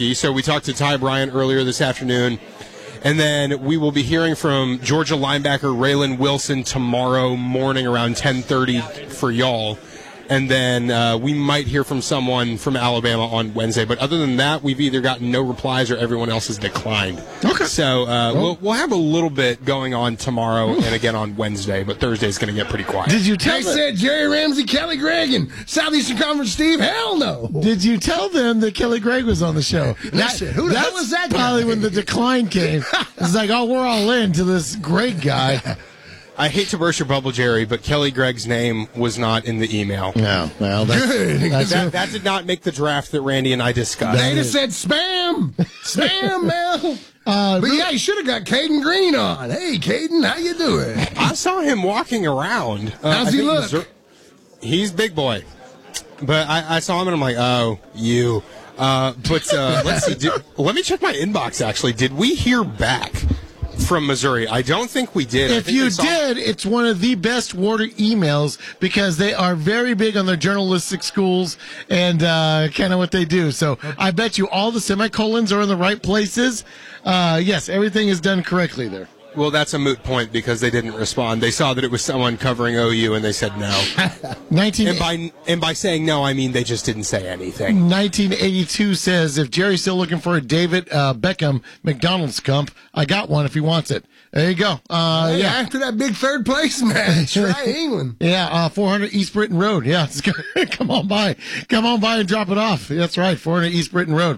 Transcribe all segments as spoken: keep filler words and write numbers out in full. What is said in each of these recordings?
rookie. So we talked to Ty Bryant earlier this afternoon. And then we will be hearing from Georgia linebacker Raylan Wilson tomorrow morning around ten thirty for y'all. And then uh, we might hear from someone from Alabama on Wednesday. But other than that, we've either gotten no replies or everyone else has declined. Okay. So uh, well, we'll, we'll have a little bit going on tomorrow and again on Wednesday. But Thursday's going to get pretty quiet. Did you tell They them? said Jerry Ramsey, Kelly Gregg, and Southeastern Conference Steve? Hell no. Did you tell them that Kelly Gregg was on the show? Listen, who the hell was that guy? Probably when the decline came. It's like, oh, we're all in to this great guy. I hate to burst your bubble, Jerry, but Kelly Gregg's name was not in the email. No, well, that's, Good. that's That, that did not make the draft that Randy and I discussed. They just said spam. Spam, man. Uh, But yeah, you should have got Caden Green on. Hey, Caden, how you doing? I saw him walking around. Uh, How's I he think look? Missouri- He's big boy. But I, I saw him and I'm like, oh, you. Uh, but uh, let's see. Did, let me check my inbox, actually. Did we hear back from Missouri? I don't think we did. I If think you they saw- did, it's one of the best Warder emails because they are very big on their journalistic schools and uh, kind of what they do. So I bet you all the semicolons are in the right places. Uh, yes, everything is done correctly there. Well, that's a moot point because they didn't respond. They saw that it was someone covering O U and they said no. nineteen and by and by saying no, I mean they just didn't say anything. nineteen eighty-two says, if Jerry's still looking for a David uh, Beckham McDonald's Cump, I got one if he wants it. There you go. Uh, Hey, yeah. after that big third place match, right, England. Yeah, uh, four hundred East Britain Road. Yeah, it's good. Come on by. Come on by and drop it off. That's right, four hundred East Britain Road.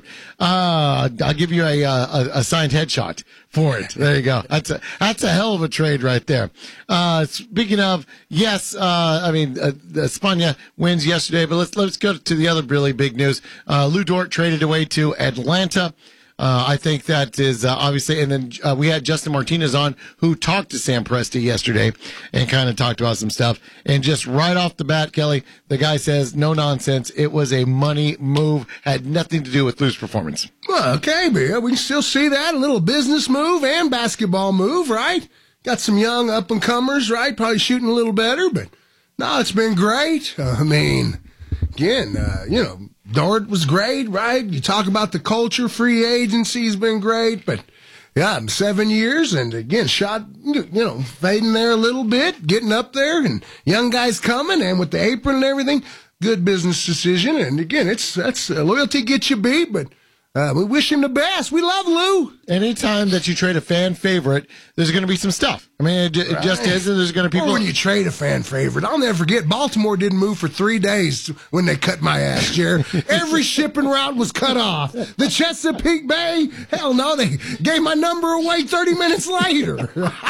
Uh, I'll give you a, uh, a, a signed headshot for it. There you go. That's a, that's a hell of a trade right there. Uh, speaking of, yes, uh, I mean, uh, Spania wins yesterday, but let's, let's go to the other really big news. Uh, Lou Dort traded away to Atlanta. Uh, I think that is uh, obviously, and then uh, we had Justin Martinez on who talked to Sam Presti yesterday and kind of talked about some stuff. And just right off the bat, Kelly, the guy says, no nonsense. It was a money move, had nothing to do with Lou's performance. Well, okay, but we can still see that. A little business move and basketball move, right? Got some young up-and-comers, right? Probably shooting a little better, but no, it's been great. Uh, I mean, again, uh, you know, Dort was great, right? You talk about the culture, free agency's been great, but yeah, seven years and again, shot, you know, fading there a little bit, getting up there and young guys coming and with the apron and everything, good business decision. And again, it's, that's uh, loyalty gets you beat, but uh, we wish him the best. We love Lou. Anytime that you trade a fan favorite, there's going to be some stuff. I mean, it, it just is, and there's going to be Or people. when you trade a fan favorite, I'll never forget, Baltimore didn't move for three days when they cut my ass, Jared. Every shipping route was cut off. The Chesapeake Bay, hell no, they gave my number away thirty minutes later.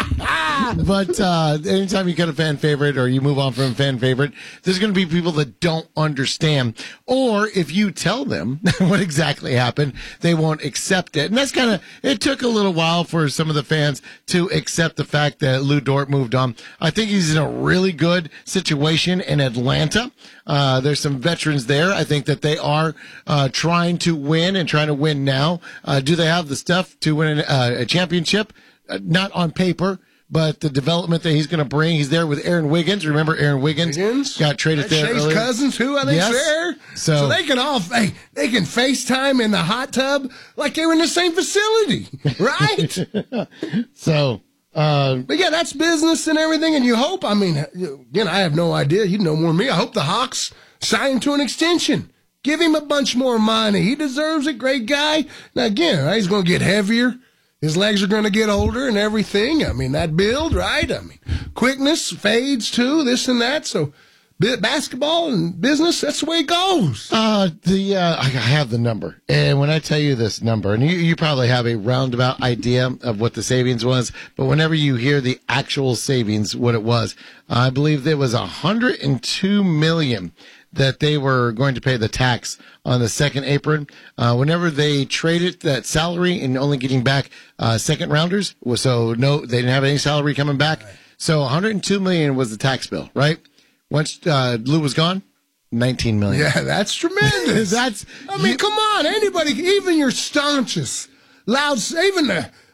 But uh, anytime you cut a fan favorite or you move on from a fan favorite, there's going to be people that don't understand. Or if you tell them what exactly happened, they won't accept it. And that's kind of, it took a little while for some of the fans to accept the fact that Lou Dort moved on. I think he's in a really good situation in Atlanta. Uh, there's some veterans there. I think that they are uh, trying to win and trying to win now. Uh, do they have the stuff to win uh, a championship? Uh, not on paper, but the development that he's going to bring. He's there with Aaron Wiggins. Remember Aaron Wiggins, Wiggins? got traded there Chase earlier. Cousins, who I think's Yes. there. So- So they can all hey, they can FaceTime in the hot tub like they were in the same facility, right? So, uh, But yeah, that's business and everything, and you hope, I mean, again, I have no idea. You know more than me. I hope the Hawks sign to an extension. Give him a bunch more money. He deserves it. Great guy. Now, again, right, he's going to get heavier. His legs are going to get older and everything. I mean, that build, right? I mean, quickness fades too, this and that. So, basketball and business, that's the way it goes. Uh, the uh, I have the number, and when I tell you this number, and you, you probably have a roundabout idea of what the savings was, but whenever you hear the actual savings, what it was, I believe there was one hundred two million that they were going to pay the tax on the second apron. Uh, whenever they traded that salary and only getting back uh, second rounders, so no, they didn't have any salary coming back. So one hundred two million was the tax bill, right? Once uh, Lou was gone, nineteen million. Yeah, that's tremendous. That's. I mean, you- come on. Anybody, even your staunchest, loud, even the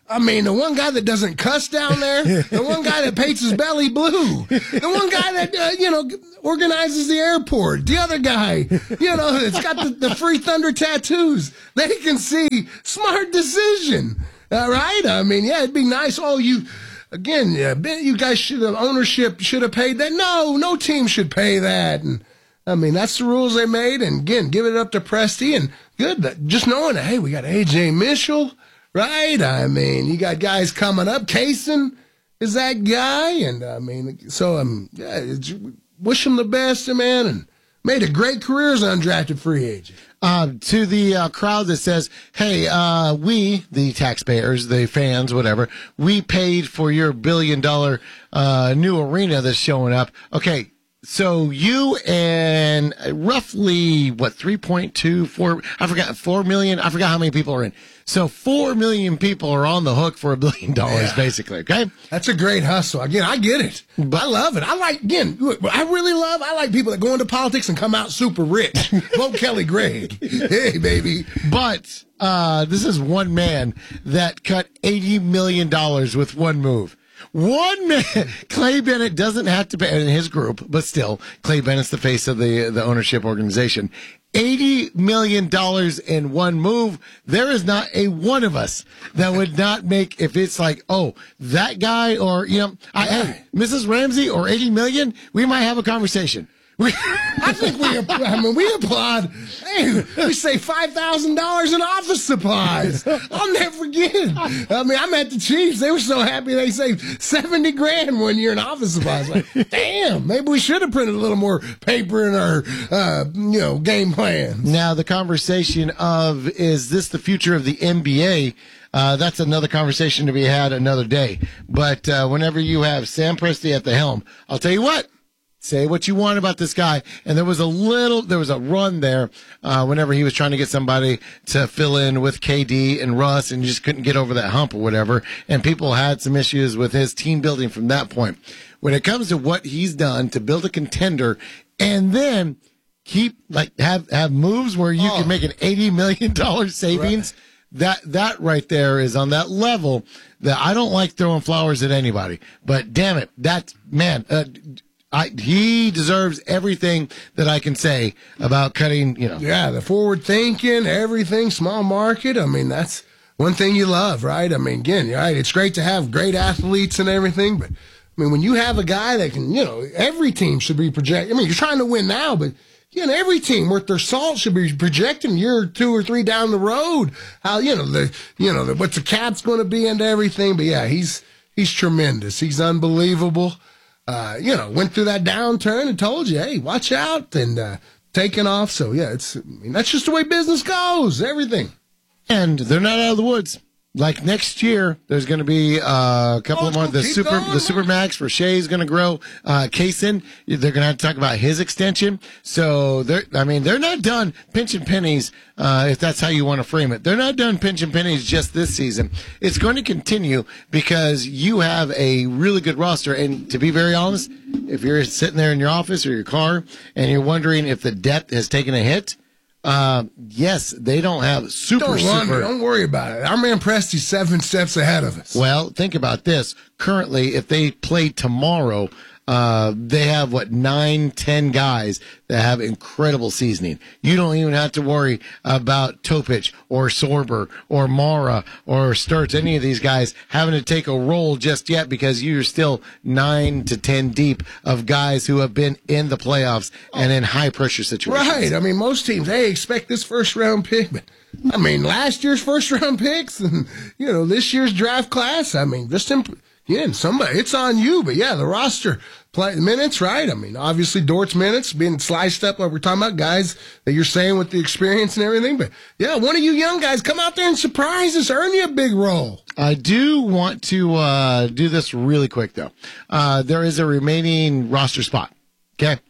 I mean, the one guy that doesn't cuss down there, the one guy that paints his belly blue, the one guy that, uh, you know, organizes the airport, the other guy, you know, it's got the, the Free Thunder tattoos. They can see smart decision. All right? I mean, yeah, it'd be nice. Oh, you, again, yeah, you guys should have, ownership should have paid that. No, no team should pay that. And, I mean, that's the rules they made. And, again, give it up to Presti. And good, just knowing that, hey, we got A J Mitchell. Right? I mean, you got guys coming up. Kaysen is that guy. And, I mean, so, um, yeah, wish him the best, man, and made a great career as an undrafted free agent. Uh, to the uh, crowd that says, hey, uh, we, the taxpayers, the fans, whatever, we paid for your billion-dollar uh, new arena that's showing up. Okay, so you and roughly, what, three point two, four, I forgot, four million, I forgot how many people are in. So four million people are on the hook for a billion dollars, basically, okay? That's a great hustle. Again, I get it. But I love it. I like, again, look, I really love, I like people that go into politics and come out super rich. Vote Kelly Gregg. Hey, baby. But uh, this is one man that cut eighty million dollars with one move. One man, Clay Bennett doesn't have to pay in his group, but still, Clay Bennett's the face of the the ownership organization. eighty million dollars in one move. There is not a one of us that would not make, if it's like, oh, that guy or, you know, I, hey, Missus Ramsey or eighty million, we might have a conversation. I think we, I mean, we applaud. Hey, we say five thousand dollars in office supplies. I'll never forget. I mean, I'm at the Chiefs. They were so happy they saved seventy grand one year in office supplies. Like, damn, maybe we should have printed a little more paper in our, uh, you know, game plans. Now, the conversation of, is this the future of the N B A? Uh, that's another conversation to be had another day. But uh, whenever you have Sam Presti at the helm, I'll tell you what. Say what you want about this guy. And there was a little, there was a run there uh, whenever he was trying to get somebody to fill in with K D and Russ and just couldn't get over that hump or whatever. And people had some issues with his team building from that point. When it comes to what he's done to build a contender and then keep, like, have, have moves where you oh. can make an eighty million dollars savings, right. that, that right there is on that level that I don't like throwing flowers at anybody. But damn it, that's, man, uh, I, he deserves everything that I can say about cutting, you know. Yeah, the forward thinking, everything, small market. I mean, that's one thing you love, right? I mean, again, right, it's great to have great athletes and everything, but, I mean, when you have a guy that can, you know, every team should be projecting. I mean, you're trying to win now, but, you know, every team worth their salt should be projecting a year or two or three down the road. How, you know, the, you know, the, what the cap's going to be into everything. But, yeah, he's he's tremendous. He's unbelievable. Uh, you know, went through that downturn and told you, hey, watch out, and uh, taking off. So, yeah, it's I mean, that's just the way business goes, everything. And they're not out of the woods. Like next year, there's going to be uh, a couple oh, more. The super, going, the super max for Shea is going to grow. Uh, Kaysen, they're going to have to talk about his extension. So they're, I mean, they're not done pinching pennies. Uh, if that's how you want to frame it, they're not done pinching pennies just this season. It's going to continue because you have a really good roster. And to be very honest, if you're sitting there in your office or your car and you're wondering if the depth has taken a hit. Uh, yes, they don't have super, don't super. Wonder, don't worry about it. Our man Presti's seven steps ahead of us. Well, think about this. Currently, if they play tomorrow, uh, they have, what, nine, ten guys that have incredible seasoning. You don't even have to worry about Topic or Sorber or Mara or Sturts, any of these guys having to take a role just yet because you're still nine to ten deep of guys who have been in the playoffs and in high-pressure situations. Right. I mean, most teams, they expect this first-round pick, but I mean, last year's first-round picks and, you know, this year's draft class, I mean, just imp- yeah, somebody, it's on you, but yeah, the roster play minutes, right? I mean, obviously Dort's minutes being sliced up like we're talking about guys that you're saying with the experience and everything, but yeah, one of you young guys come out there and surprise us, earn you a big role. I do want to uh, do this really quick though. Uh, there is a remaining roster spot. Okay,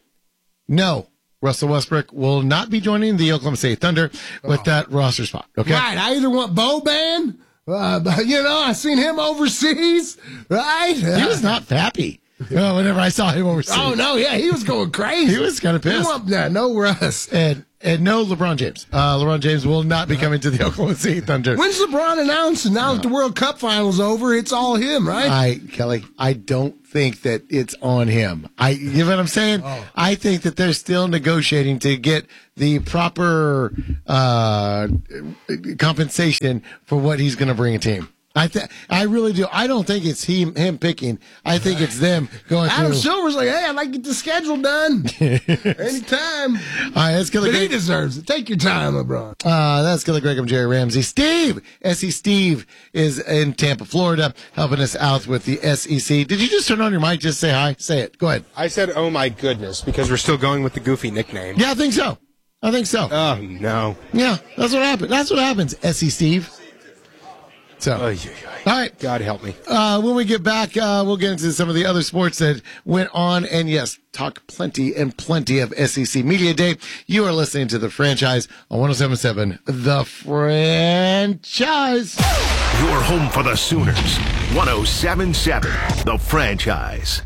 no. Russell Westbrook will not be joining the Oklahoma City Thunder with oh. that roster spot. Okay, right. I either want Boban. Uh, you know, I seen him overseas, right? He was not happy. Well, whenever I saw him overseas. Oh, no, yeah, he was going crazy. He was kind of pissed. Want, yeah, no Russ. And And no LeBron James. Uh, LeBron James will not be coming to the Oklahoma City Thunder. When's LeBron announced? Now that the World Cup final's over, it's all him, right? I, Kelly, I don't think that it's on him. I, you know what I'm saying? Oh. I think that they're still negotiating to get the proper uh, compensation for what he's going to bring a team. I th- I really do. I don't think it's him him picking. I think it's them going Adam through. Silver's like, hey, I'd like to get the schedule done. Anytime. All right, that's Killer But Greg. he deserves it. Take your time, LeBron. Uh, that's Killer Greg. I'm Jerry Ramsey. Steve, S E Steve, is in Tampa, Florida, helping us out with the S E C. Did you just turn on your mic? Just say hi. Say it. Go ahead. I said, oh my goodness, because we're still going with the goofy nickname. Yeah, I think so. I think so. Oh, no. Yeah, that's what happens. That's what happens, S E Steve. So, Oy, oy, oy. all right. God help me. Uh, when we get back, uh, we'll get into some of the other sports that went on. And yes, talk plenty and plenty of S E C Media Day. You are listening to The Franchise on one oh seven point seven The Franchise. Your home for the Sooners. one oh seven point seven The Franchise.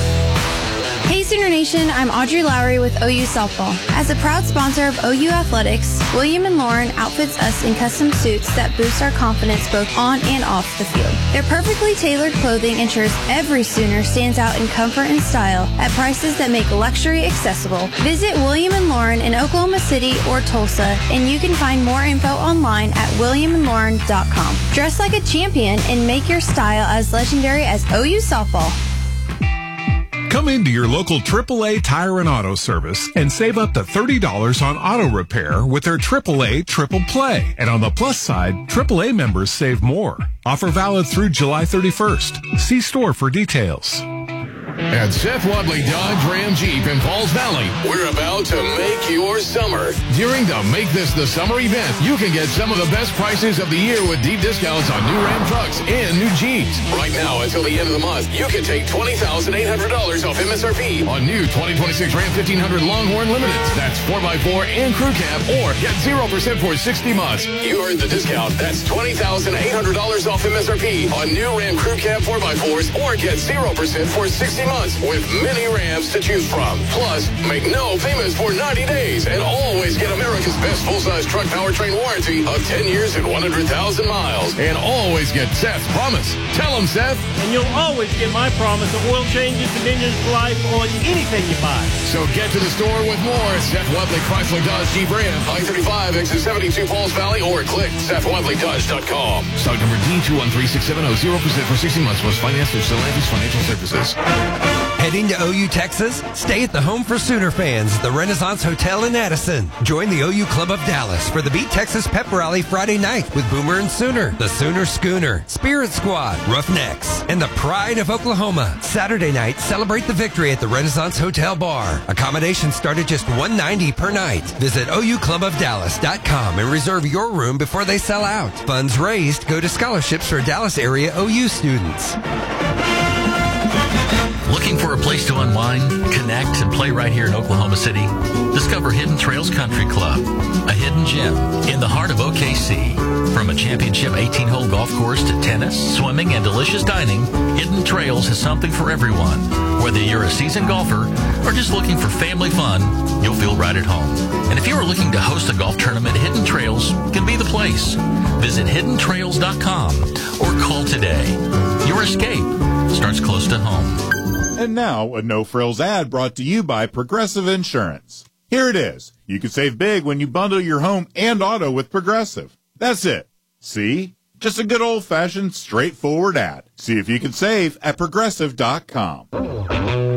Hey Sooner Nation, I'm Audrey Lowry with O U Softball. As a proud sponsor of O U Athletics, William and Lauren outfits us in custom suits that boost our confidence both on and off the field. Their perfectly tailored clothing ensures every Sooner stands out in comfort and style at prices that make luxury accessible. Visit William and Lauren in Oklahoma City or Tulsa, and you can find more info online at william and lauren dot com. Dress like a champion and make your style as legendary as O U Softball. Come into your local triple A Tire and Auto Service and save up to thirty dollars on auto repair with their triple A Triple Play. And on the plus side, triple A members save more. Offer valid through July thirty-first. See store for details. At Seth Wadley Dodge Ram Jeep in Falls Valley, we're about to make your summer. During the Make This the Summer event, you can get some of the best prices of the year with deep discounts on new Ram trucks and new Jeeps. Right now, until the end of the month, you can take twenty thousand eight hundred dollars off M S R P on new twenty twenty-six Ram fifteen hundred Longhorn Limiteds. That's four by four and crew cab, or get zero percent for sixty months. You earned the discount. That's twenty thousand eight hundred dollars off M S R P on new Ram crew cab four by fours, or get zero percent for sixty months with many Rams to choose from. Plus, make no payments for ninety days and always get America's best full-size truck powertrain warranty of ten years and one hundred thousand miles. And always get Seth's promise. Tell him, Seth. And you'll always get my promise of oil changes and engines for life on anything you buy. So get to the store with more. Seth Wadley Chrysler Dodge Jeep Ram, I thirty-five, exit seventy-two Falls Valley, or click Seth Wadley Dodge dot com. Stock number D two one three six seven zero, zero percent for sixty months. Was financed through Stellantis Financial Services. Heading to O U, Texas? Stay at the home for Sooner fans, the Renaissance Hotel in Addison. Join the O U Club of Dallas for the Beat Texas Pep Rally Friday night with Boomer and Sooner, the Sooner Schooner, Spirit Squad, Roughnecks, and the Pride of Oklahoma. Saturday night, celebrate the victory at the Renaissance Hotel Bar. Accommodations start at just one hundred ninety dollars per night. Visit O U club of dallas dot com and reserve your room before they sell out. Funds raised go to scholarships for Dallas area O U students. Looking for a place to unwind, connect, and play right here in Oklahoma City? Discover Hidden Trails Country Club, a hidden gem in the heart of O K C. From a championship eighteen-hole golf course to tennis, swimming, and delicious dining, Hidden Trails has something for everyone. Whether you're a seasoned golfer or just looking for family fun, you'll feel right at home. And if you are looking to host a golf tournament, Hidden Trails can be the place. Visit hidden trails dot com or call today. Your escape starts close to home. And now, a no-frills ad brought to you by Progressive Insurance. Here it is. You can save big when you bundle your home and auto with Progressive. That's it. See? Just a good old-fashioned, straightforward ad. See if you can save at progressive dot com.